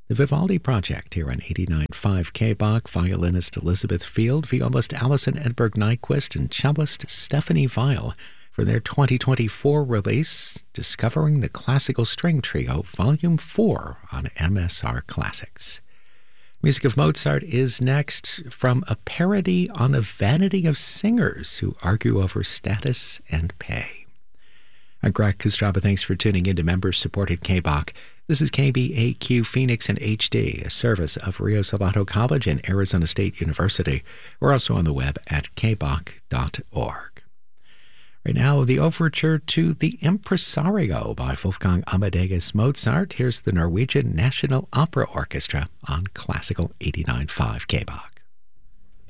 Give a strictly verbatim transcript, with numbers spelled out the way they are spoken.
The Vivaldi Project here on eighty-nine point five K B O C, violinist Elizabeth Field, violist Alison Edberg Nyquist, and cellist Stephanie Weil for their twenty twenty-four release, Discovering the Classical String Trio, Volume four on M S R Classics. Music of Mozart is next, from a parody on the vanity of singers who argue over status and pay. I'm Greg Kostraba. Thanks for tuning in to member-supported K B O C. This is K B A Q Phoenix in H D, a service of Rio Salado College and Arizona State University. We're also on the web at k b o c dot org. Right now, the overture to The Impresario by Wolfgang Amadeus Mozart. Here's the Norwegian National Opera Orchestra on Classical eighty-nine point five K B O C.